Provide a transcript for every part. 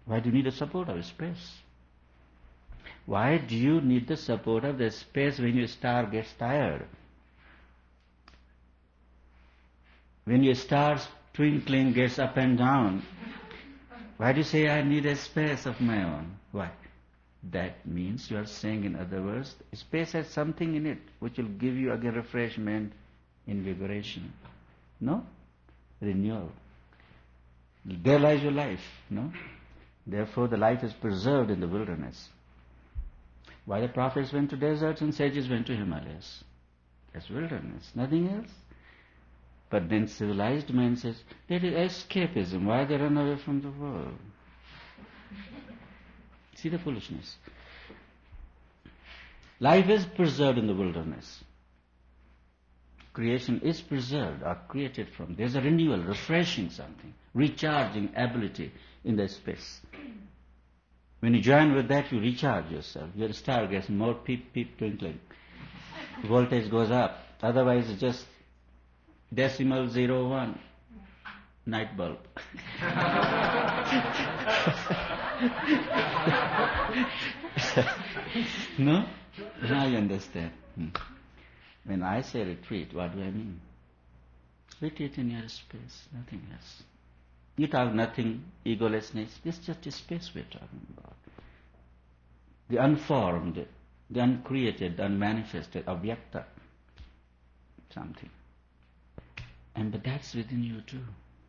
Why do you need the support of space? Why do you need the support of the space when your star gets tired? When your star's twinkling gets up and down, why do you say, I need a space of my own? Why? That means you are saying, in other words, space has something in it which will give you again refreshment, invigoration. No? Renewal. There lies your life. No? Therefore the life is preserved in the wilderness. Why the prophets went to deserts and sages went to Himalayas? That's wilderness, nothing else. But then civilized man says, that is escapism. Why they run away from the world? See the foolishness. Life is preserved in the wilderness. Creation is preserved or created from. There's a renewal, refreshing something, recharging ability in the space. When you join with that, you recharge yourself. Your star gets more peep, peep, twinkling. Voltage goes up. Otherwise, it's just decimal 01, night bulb. No? Now you understand. When I say retreat, what do I mean? Retreat in your space, nothing else. You talk nothing, egolessness, it's just a space we're talking about. The unformed, the uncreated, the unmanifested, avyakta, something. But that's within you too.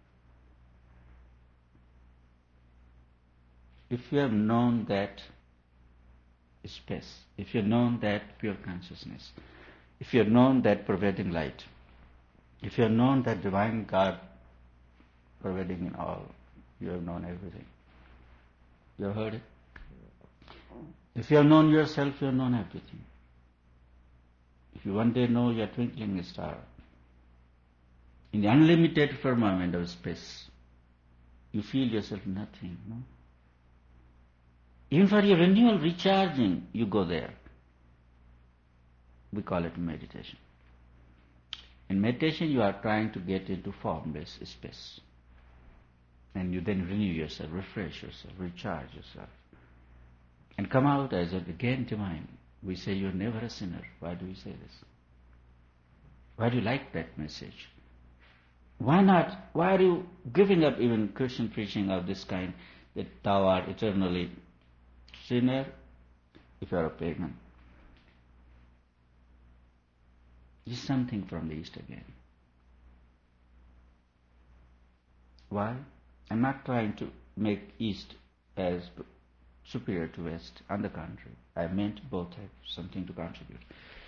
If you have known that space, if you have known that pure consciousness, if you have known that pervading light, if you have known that divine God pervading in all, you have known everything. You have heard it? If you have known yourself, you have known everything. If you one day know your twinkling star, in the unlimited firmament of space, you feel yourself nothing, no? Even for your renewal, recharging, you go there. We call it meditation. In meditation, you are trying to get into formless space. And you then renew yourself, refresh yourself, recharge yourself. And come out as again divine. We say you're never a sinner. Why do we say this? Why do you like that message? Why not? Why are you giving up even Christian preaching of this kind, that thou art eternally sinner if you are a pagan? This is something from the East again. Why? I'm not trying to make East as superior to West. On the contrary, I meant both have something to contribute.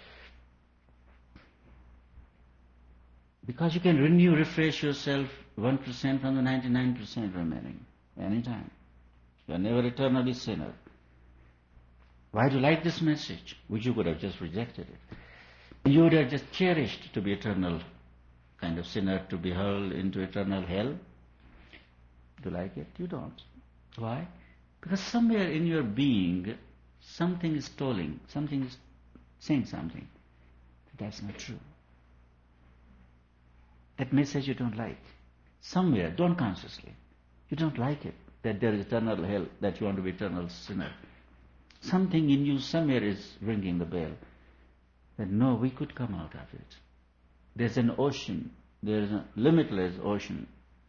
Because you can renew, refresh yourself 1% from the 99% remaining, anytime. You are never eternally sinner. Why do you like this message? Which you could have just rejected it. You would have just cherished to be eternal kind of sinner, to be hurled into eternal hell. Do you like it? You don't. Why? Because somewhere in your being, something is tolling, something is saying something. That's not true. That message you don't like. Somewhere, don't consciously. You don't like it, that there is eternal hell, that you want to be eternal sinner. Something in you somewhere is ringing the bell. That no, we could come out of it. There's an ocean, there's a limitless ocean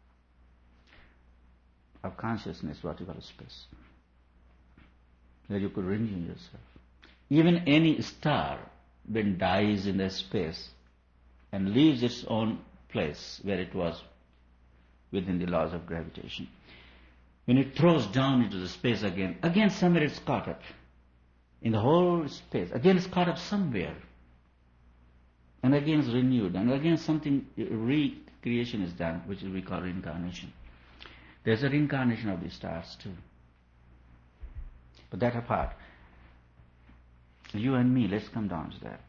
of consciousness, what you call space, where you could renew yourself. Even any star, when dies in the space and leaves its own place where it was within the laws of gravitation, when it throws down into the space again somewhere it's caught up. In the whole space, again it's caught up somewhere. And again it's renewed, and again something, recreation is done, which we call reincarnation. There's a reincarnation of the stars too. But that apart, you and me, let's come down to that.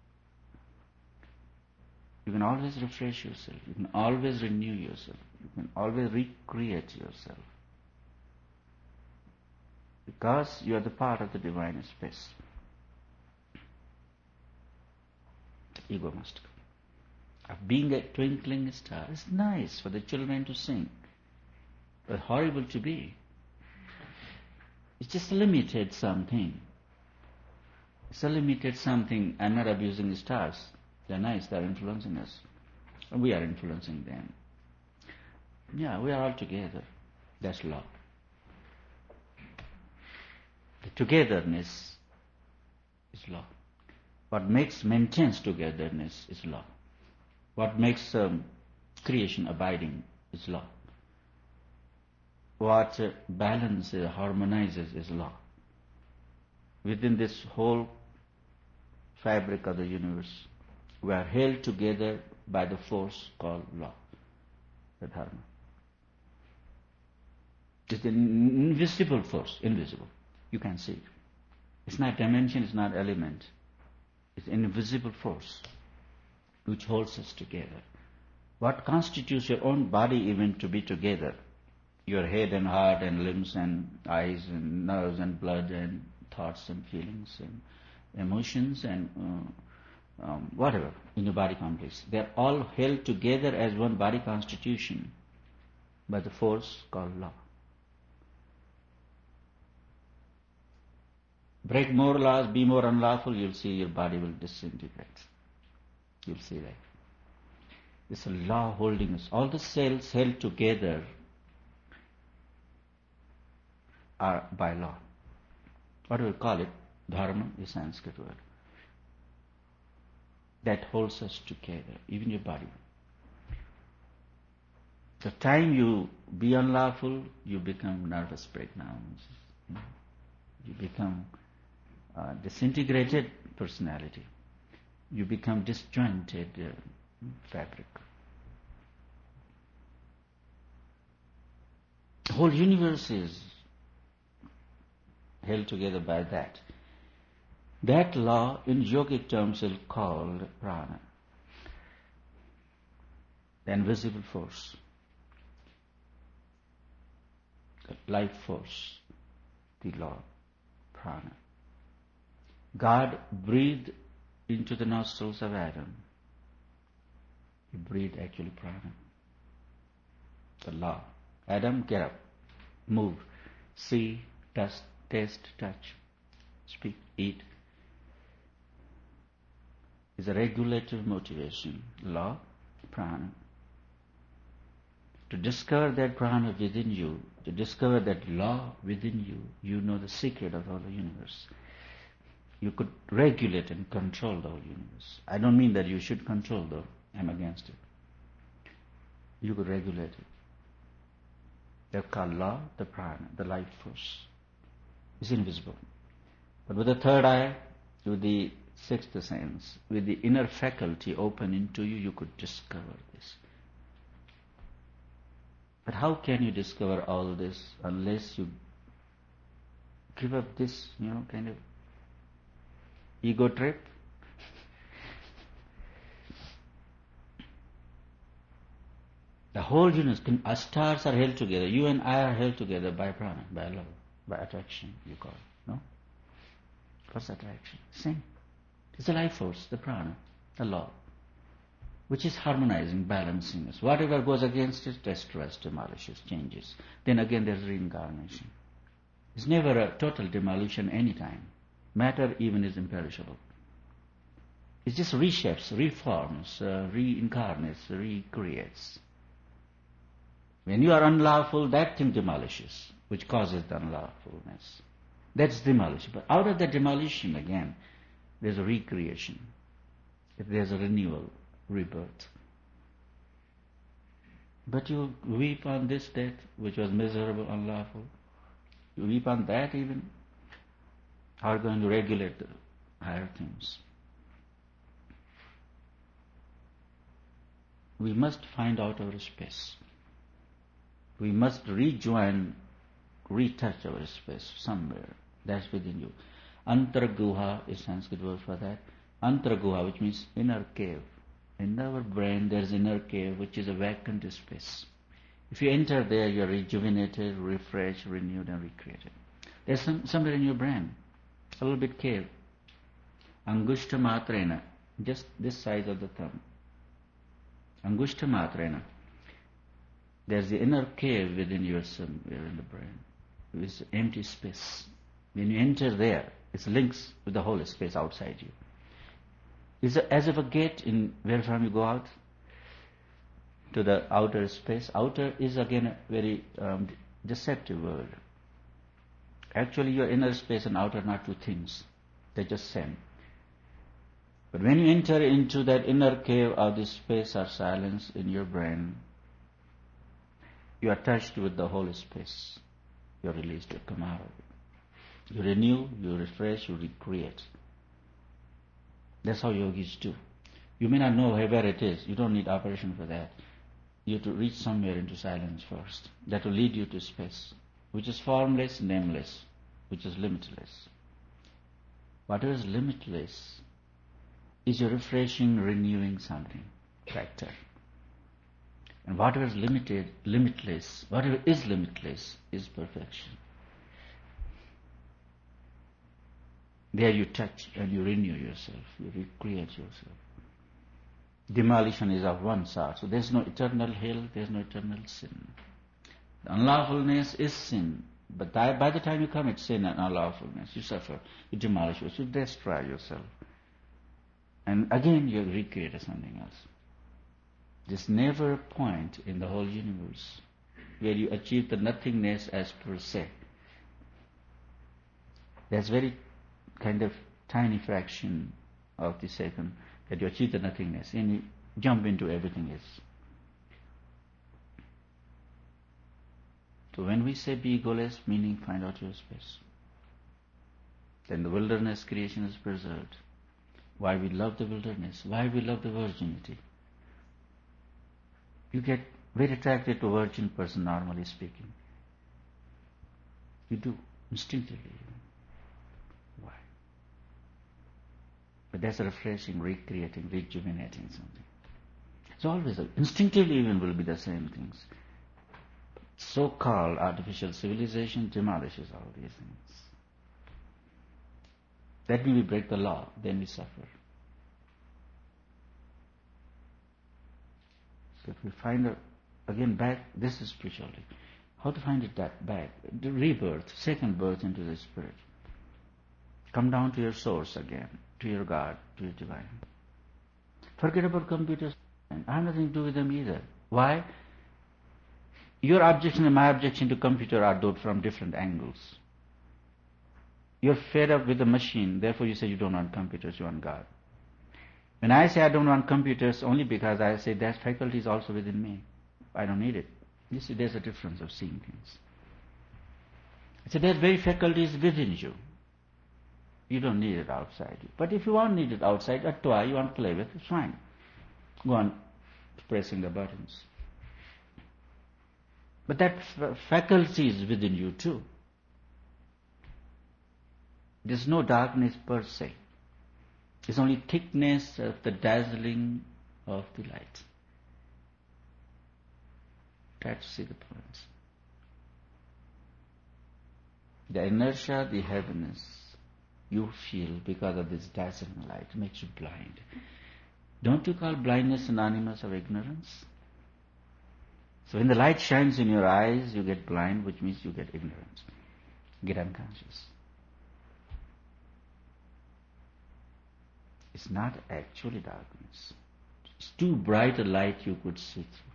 You can always refresh yourself. You can always renew yourself. You can always recreate yourself. Because you are the part of the divine space. The ego must go. Of being a twinkling star is nice for the children to sing, but horrible to be. It's just a limited something. It's a limited something. I'm not abusing the stars. They're nice, they're influencing us. We are influencing them. Yeah, we are all together. That's love. The togetherness is love. What maintains togetherness is love. What makes creation abiding is love. What balances, harmonizes is love. Within this whole fabric of the universe, we are held together by the force called love, the dharma. It's an invisible force, invisible. You can see it. It's not dimension, it's not element. It's an invisible force which holds us together. What constitutes your own body even to be together? Your head and heart and limbs and eyes and nerves and blood and thoughts and feelings and emotions and whatever in your body complex. They're all held together as one body constitution by the force called love. Break more laws, be more unlawful, you'll see your body will disintegrate. You'll see that. It's a law holding us. All the cells held together are by law. What do we call it? Dharma is Sanskrit word. That holds us together, even your body. The time you be unlawful, you become nervous breakdowns. You become disintegrated personality. You become disjointed fabric. The whole universe is held together by that. That law in yogic terms is called prana, the invisible force, the life force, the law, prana. God breathed into the nostrils of Adam. He breathed actually prana. The law. Adam, get up, move, see, taste, touch, speak, eat. Is a regulative motivation. Law, prana. To discover that prana within you, to discover that law within you, you know the secret of all the universe. You could regulate and control the whole universe. I don't mean that you should control though. I'm against it. You could regulate it. They're called law, the prana, the life force. It's invisible. But with the third eye, with the sixth sense, with the inner faculty open into you, you could discover this. But how can you discover all this unless you give up this, kind of ego trip? The whole universe, stars are held together. You and I are held together by prana, by love, by attraction, you call it, no? What's attraction? Same. It's the life force, the prana, the law, which is harmonizing, balancing us. Whatever goes against it, destroys, demolishes, changes. Then again there's reincarnation. It's never a total demolition any time. Matter even is imperishable. It just reshapes, reforms, reincarnates, recreates. When you are unlawful, that thing demolishes, which causes the unlawfulness. That's demolition. But out of the demolition again, there's a recreation. There's a renewal, rebirth. But you weep on this death, which was miserable, unlawful. You weep on that even. How are you going to regulate the higher things? We must find out our space. We must rejoin, retouch our space somewhere. That's within you. Antarguha is Sanskrit word for that. Antarguha, which means inner cave. In our brain there is inner cave, which is a vacant space. If you enter there, you are rejuvenated, refreshed, renewed and recreated. There's somewhere in your brain, a little bit cave. Angushta matrena, just this size of the thumb. Angushta matrena. There's the inner cave within you somewhere in the brain, is empty space. When you enter there, it links with the whole space outside you. It's as if a gate in where from you go out to the outer space. Outer is again a very deceptive word. Actually, your inner space and outer are not two things. They're just same. But when you enter into that inner cave of this space or silence in your brain, you are touched with the whole space. You are released, you come out of it. You renew, you refresh, you recreate. That's how yogis do. You may not know where it is. You don't need operation for that. You have to reach somewhere into silence first. That will lead you to space, which is formless, nameless, which is limitless. Whatever is limitless is your refreshing, renewing something, factor. And whatever is limitless is perfection. There you touch and you renew yourself, you recreate yourself. Demolition is of one sort, so there's no eternal hell, there's no eternal sin. The unlawfulness is sin, but by the time you commit sin and unlawfulness, you suffer, you demolish yourself, you destroy yourself. And again you recreate something else. There's never a point in the whole universe where you achieve the nothingness as per se. There's very kind of tiny fraction of the second that you achieve the nothingness and you jump into everything else. So when we say be egoless, meaning find out your space, then the wilderness creation is preserved. Why we love the wilderness, why we love the virginity. You get very attracted to a virgin person, normally speaking. You do, instinctively. Why? But that's refreshing, recreating, rejuvenating something. It's always, instinctively even will be the same things. So-called artificial civilization demolishes all these things. That means we break the law, then we suffer. So if we find again back, this is spirituality. How to find it back? The rebirth, second birth into the spirit. Come down to your source again, to your God, to your divine. Forget about computers. I have nothing to do with them either. Why? Your objection and my objection to computer are from different angles. You're fed up with the machine, therefore you say you don't want computers, you want God. When I say I don't want computers, only because I say that faculty is also within me. I don't need it. You see, there's a difference of seeing things. I say that very faculty is within you. You don't need it outside you. But if you want to need it outside, a toy you want to play with, it's fine. Go on pressing the buttons. But that faculty is within you too. There's no darkness per se. It's only thickness of the dazzling of the light. Try to see the points. The inertia, the heaviness you feel because of this dazzling light makes you blind. Don't you call blindness synonymous of ignorance? So when the light shines in your eyes, you get blind, which means you get ignorant, get unconscious. It's not actually darkness. It's too bright a light you could see through.